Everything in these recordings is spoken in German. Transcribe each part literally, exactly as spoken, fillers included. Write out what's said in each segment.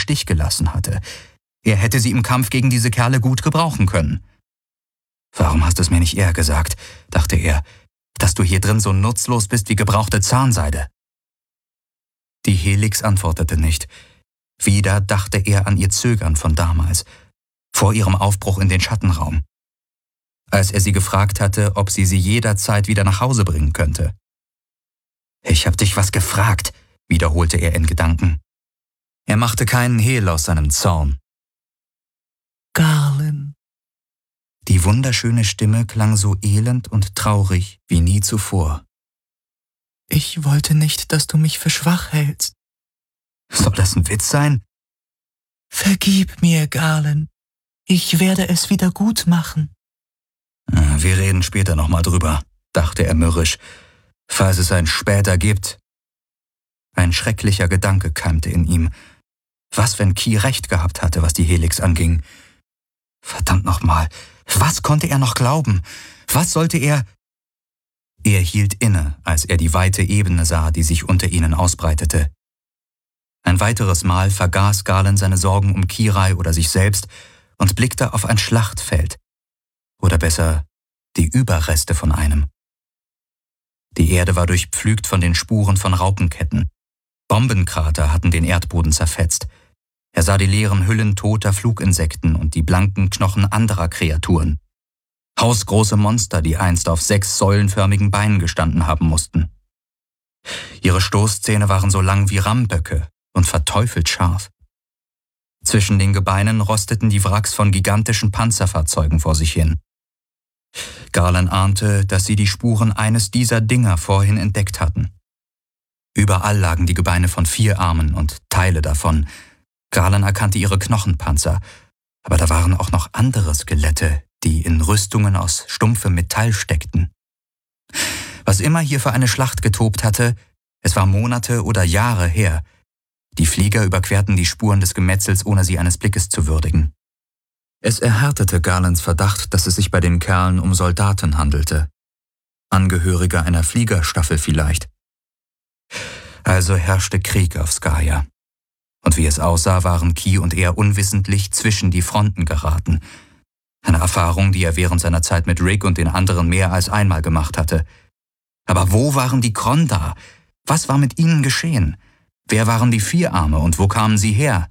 Stich gelassen hatte. Er hätte sie im Kampf gegen diese Kerle gut gebrauchen können. »Warum hast du es mir nicht eher gesagt?«, dachte er, »dass du hier drin so nutzlos bist wie gebrauchte Zahnseide?« Die Helix antwortete nicht. Wieder dachte er an ihr Zögern von damals, vor ihrem Aufbruch in den Schattenraum, als er sie gefragt hatte, ob sie sie jederzeit wieder nach Hause bringen könnte. »Ich hab dich was gefragt«, wiederholte er in Gedanken. Er machte keinen Hehl aus seinem Zorn. »Garland.« Die wunderschöne Stimme klang so elend und traurig wie nie zuvor. »Ich wollte nicht, dass du mich für schwach hältst.« »Soll das ein Witz sein?« »Vergib mir, Garland. Ich werde es wieder gut machen.« »Wir reden später nochmal drüber«, dachte er mürrisch, »falls es ein Später gibt.« Ein schrecklicher Gedanke keimte in ihm. Was, wenn Key recht gehabt hatte, was die Helix anging? Verdammt nochmal, was konnte er noch glauben? Was sollte er... Er hielt inne, als er die weite Ebene sah, die sich unter ihnen ausbreitete. Ein weiteres Mal vergaß Garland seine Sorgen um Kirai oder sich selbst und blickte auf ein Schlachtfeld. Oder besser, die Überreste von einem. Die Erde war durchpflügt von den Spuren von Raupenketten. Bombenkrater hatten den Erdboden zerfetzt. Er sah die leeren Hüllen toter Fluginsekten und die blanken Knochen anderer Kreaturen. Hausgroße Monster, die einst auf sechs säulenförmigen Beinen gestanden haben mussten. Ihre Stoßzähne waren so lang wie Rammböcke und verteufelt scharf. Zwischen den Gebeinen rosteten die Wracks von gigantischen Panzerfahrzeugen vor sich hin. Garland ahnte, dass sie die Spuren eines dieser Dinger vorhin entdeckt hatten. Überall lagen die Gebeine von Vierarmen und Teile davon. Garland erkannte ihre Knochenpanzer, aber da waren auch noch andere Skelette, die in Rüstungen aus stumpfem Metall steckten. Was immer hier für eine Schlacht getobt hatte, es war Monate oder Jahre her. Die Flieger überquerten die Spuren des Gemetzels, ohne sie eines Blickes zu würdigen. Es erhärtete Garlands Verdacht, dass es sich bei den Kerlen um Soldaten handelte. Angehörige einer Fliegerstaffel vielleicht. Also herrschte Krieg auf Skaya. Und wie es aussah, waren Key und er unwissentlich zwischen die Fronten geraten. Eine Erfahrung, die er während seiner Zeit mit Rick und den anderen mehr als einmal gemacht hatte. Aber wo waren die Krondar? Was war mit ihnen geschehen? Wer waren die Vierarme und wo kamen sie her?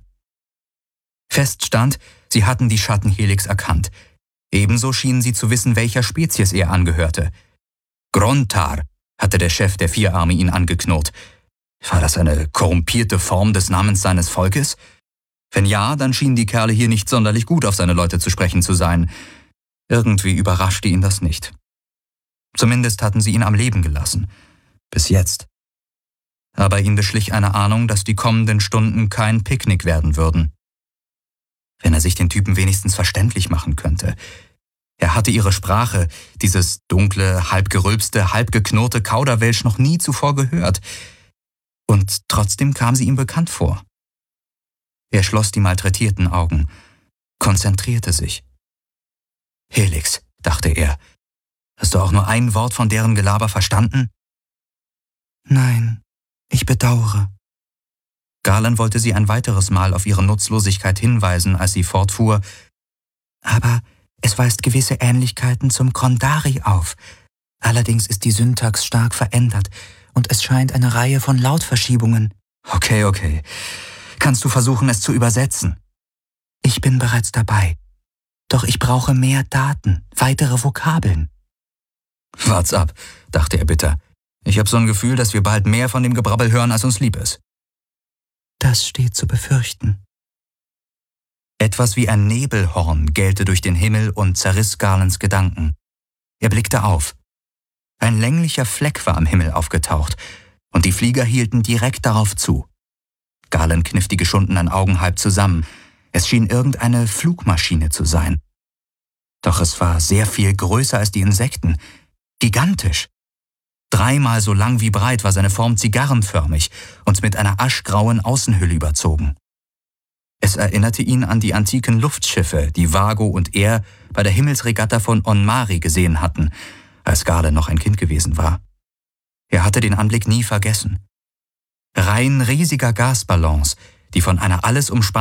Fest stand, sie hatten die Schattenhelix erkannt. Ebenso schienen sie zu wissen, welcher Spezies er angehörte. Grontar, hatte der Chef der Vierarme ihn angeknurrt. War das eine korrumpierte Form des Namens seines Volkes? Wenn ja, dann schienen die Kerle hier nicht sonderlich gut auf seine Leute zu sprechen zu sein. Irgendwie überraschte ihn das nicht. Zumindest hatten sie ihn am Leben gelassen. Bis jetzt. Aber ihn beschlich eine Ahnung, dass die kommenden Stunden kein Picknick werden würden. Wenn er sich den Typen wenigstens verständlich machen könnte. Er hatte ihre Sprache, dieses dunkle, halb gerülpste, halb geknurrte Kauderwelsch noch nie zuvor gehört. Und trotzdem kam sie ihm bekannt vor. Er schloss die malträtierten Augen, konzentrierte sich. »Helix«, dachte er, »hast du auch nur ein Wort von deren Gelaber verstanden?« »Nein, ich bedauere.« Garland wollte sie ein weiteres Mal auf ihre Nutzlosigkeit hinweisen, als sie fortfuhr. »Aber es weist gewisse Ähnlichkeiten zum Krondari auf. Allerdings ist die Syntax stark verändert und es scheint eine Reihe von Lautverschiebungen.« »Okay, okay. Kannst du versuchen, es zu übersetzen?« »Ich bin bereits dabei. Doch ich brauche mehr Daten, weitere Vokabeln.« »Wart's ab«, dachte er bitter. »Ich habe so ein Gefühl, dass wir bald mehr von dem Gebrabbel hören, als uns lieb ist.« »Das steht zu befürchten.« Etwas wie ein Nebelhorn gellte durch den Himmel und zerriss Garlands Gedanken. Er blickte auf. Ein länglicher Fleck war am Himmel aufgetaucht, und die Flieger hielten direkt darauf zu. Garland kniff die geschundenen Augen halb zusammen. Es schien irgendeine Flugmaschine zu sein. Doch es war sehr viel größer als die Insekten. Gigantisch. Dreimal so lang wie breit war seine Form zigarrenförmig und mit einer aschgrauen Außenhülle überzogen. Es erinnerte ihn an die antiken Luftschiffe, die Vago und er bei der Himmelsregatta von Onmari gesehen hatten, als Garland noch ein Kind gewesen war. Er hatte den Anblick nie vergessen. Reihen riesiger Gasballons, die von einer alles umspannenden